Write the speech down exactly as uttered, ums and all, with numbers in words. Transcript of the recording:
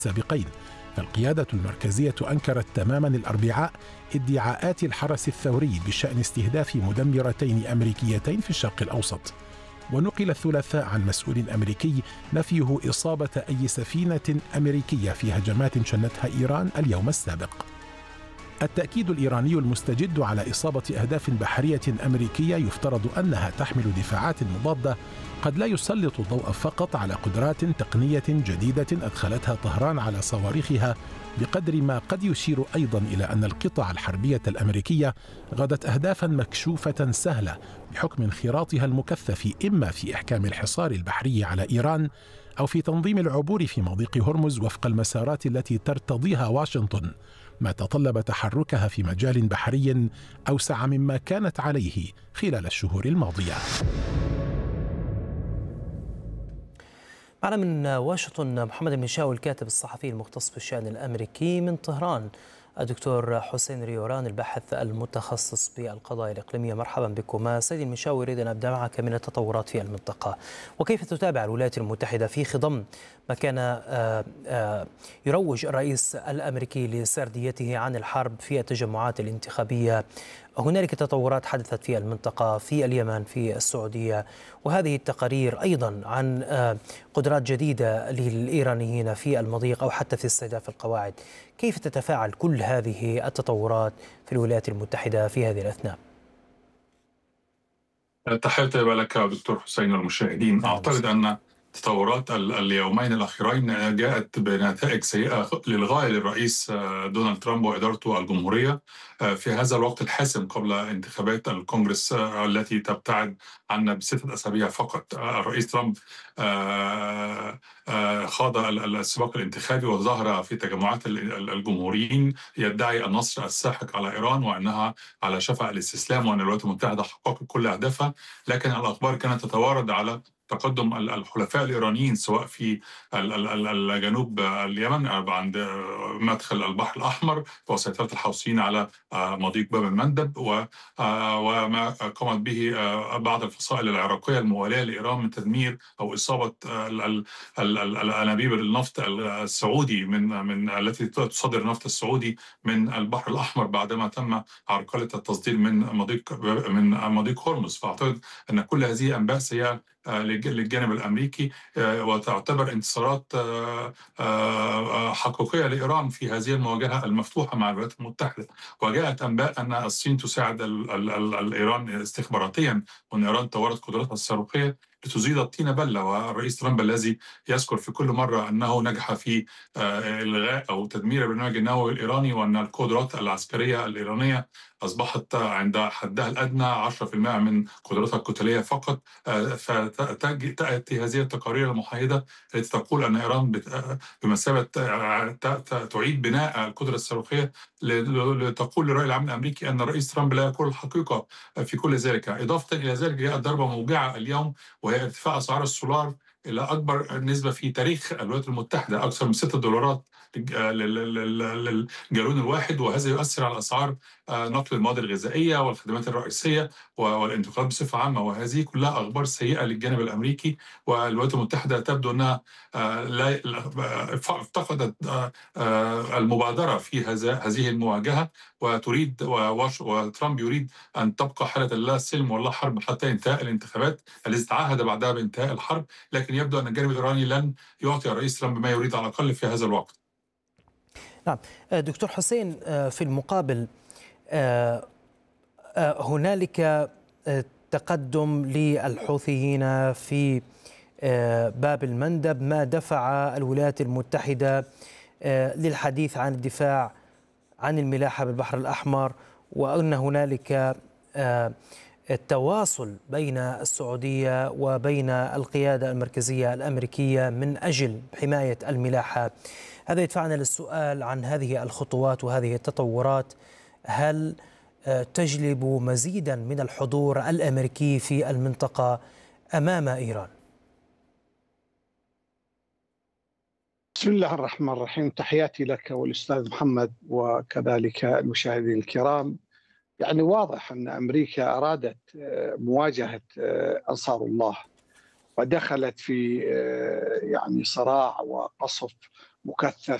السابقين. فالقيادة المركزية أنكرت تماما الأربعاء ادعاءات الحرس الثوري بشأن استهداف مدمرتين أمريكيتين في الشرق الأوسط. ونقل الثلاثاء عن مسؤول أمريكي نفيه إصابة أي سفينة أمريكية في هجمات شنتها إيران اليوم السابق. التأكيد الإيراني المستجد على إصابة أهداف بحرية أمريكية يفترض أنها تحمل دفاعات مضادة قد لا يسلط الضوء فقط على قدرات تقنية جديدة أدخلتها طهران على صواريخها، بقدر ما قد يشير أيضا إلى أن القطع الحربية الأمريكية غدت أهدافا مكشوفة سهلة بحكم انخراطها المكثف إما في إحكام الحصار البحري على إيران أو في تنظيم العبور في مضيق هرمز وفق المسارات التي ترتضيها واشنطن، ما تطلب تحركها في مجال بحري أوسع مما كانت عليه خلال الشهور الماضية. معنا من واشنطن محمد المنشاوي الكاتب الصحفي المختص بالشأن الأمريكي. من طهران الدكتور حسين ريوران الباحث المتخصص بالقضايا الإقليمية. مرحبا بكما. سيدي المنشاوي، أريد أن أبدأ معك من التطورات في المنطقة، وكيف تتابع الولايات المتحدة في خضم ما كان يروج الرئيس الأمريكي لسرديته عن الحرب في التجمعات الانتخابية. هنالك تطورات حدثت في المنطقة، في اليمن، في السعودية، وهذه التقارير أيضا عن قدرات جديدة للإيرانيين في المضيق أو حتى في استهداف القواعد. كيف تتفاعل كل هذه التطورات في الولايات المتحدة في هذه الأثناء؟ تحياتي لك دكتور حسين والمشاهدين. أعتقد أن تطورات اليومين الأخيرين جاءت بنتائج سيئة للغاية للرئيس دونالد ترامب وإدارته الجمهورية في هذا الوقت الحاسم قبل انتخابات الكونغرس التي تبتعد عنا بستة أسابيع فقط. الرئيس ترامب خاض السباق الانتخابي وظهر في تجمعات الجمهوريين يدعي النصر الساحق على إيران وأنها على شفا الاستسلام وأن الولايات المتحدة حققت كل أهدافها، لكن الأخبار كانت تتوارد على تقدم الحلفاء الإيرانيين سواء في الجنوب اليمن عند مدخل البحر الأحمر وسيطرة الحوثيين على مضيق باب المندب، وما قامت به بعض الفصائل العراقية الموالية لإيران من تدمير أو إصابة الأنابيب النفط السعودي من من التي تصدر النفط السعودي من البحر الأحمر بعدما تم عرقلة التصدير من مضيق من مضيق هرمز. فأعتقد أن كل هذه أنباء سيئة للجانب الأمريكي وتعتبر انتصارات حقيقية لإيران في هذه المواجهة المفتوحة مع الولايات المتحدة. وجاءت أنباء أن الصين تساعد الإيران استخباراتيا وأن إيران طورت قدراتها الصاروخية لتزيد الطين بلة. والرئيس ترامب الذي يذكر في كل مرة أنه نجح في إلغاء أو تدمير البرنامج النووي الإيراني وأن القدرات العسكرية الإيرانية أصبحت عند حدها الأدنى عشرة بالمئة من قدراتها القتالية فقط. فتأتي هذه التقارير المحايدة التي تقول أن إيران بمثابة تعيد بناء القدرة الصاروخية لتقول للرأي العام الأمريكي أن الرئيس ترامب لا يقول الحقيقة في كل ذلك. إضافة إلى ذلك جاءت ضربة موجعة اليوم وهي ارتفاع أسعار السولار إلى أكبر نسبة في تاريخ الولايات المتحدة، أكثر من ستة دولارات للجالون الواحد، وهذا يؤثر على أسعار نقل المواد الغذائية والخدمات الرئيسية والانتقالات بصفة عامة. وهذه كلها أخبار سيئة للجانب الأمريكي، والولايات المتحدة تبدو أنها لا افتقدت المبادرة في هذه المواجهة وتريد وترامب يريد أن تبقى حالة لا سلم ولا حرب حتى انتهاء الانتخابات التي تعهد بعدها بانتهاء الحرب. لكن يبدو أن الجانب الإيراني لن يعطي الرئيس ترامب ما يريد على الأقل في هذا الوقت. نعم دكتور حسين، في المقابل هنالك تقدم للحوثيين في باب المندب، ما دفع الولايات المتحدة للحديث عن الدفاع عن الملاحة بالبحر الأحمر، وأن هنالك التواصل بين السعودية وبين القيادة المركزية الأمريكية من أجل حماية الملاحة. هذا يدفعنا للسؤال عن هذه الخطوات وهذه التطورات، هل تجلب مزيدا من الحضور الأمريكي في المنطقة أمام إيران؟ بسم الله الرحمن الرحيم. تحياتي لك والأستاذ محمد وكذلك المشاهدين الكرام. يعني واضح أن أمريكا أرادت مواجهة أنصار الله ودخلت في يعني صراع وقصف مكثف